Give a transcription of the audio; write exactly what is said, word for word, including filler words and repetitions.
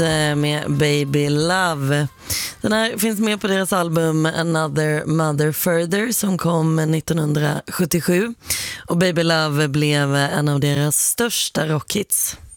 med Baby Love. Den här finns med på deras album Another Mother Further som kom nittonhundrasjuttiosju. Och Baby Love blev en av deras största rockhits.